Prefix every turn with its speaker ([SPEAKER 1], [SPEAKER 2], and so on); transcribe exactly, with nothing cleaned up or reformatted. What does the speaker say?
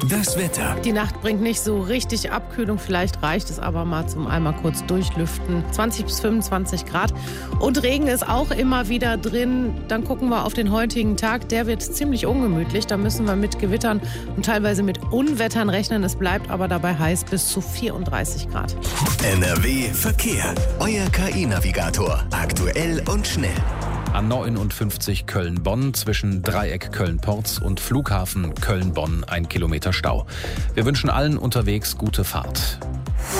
[SPEAKER 1] Das Wetter.
[SPEAKER 2] Die Nacht bringt nicht so richtig Abkühlung, vielleicht reicht es aber mal zum einmal kurz durchlüften. zwanzig bis fünfundzwanzig Grad und Regen ist auch immer wieder drin. Dann gucken wir auf den heutigen Tag, der wird ziemlich ungemütlich. Da müssen wir mit Gewittern und teilweise mit Unwettern rechnen. Es bleibt aber dabei heiß bis zu vierunddreißig Grad.
[SPEAKER 1] N R W Verkehr. Euer K I-Navigator. Aktuell und schnell.
[SPEAKER 3] A neunundfünfzig Köln-Bonn zwischen Dreieck Köln-Porz und Flughafen Köln-Bonn ein Kilometer Stau. Wir wünschen allen unterwegs gute Fahrt.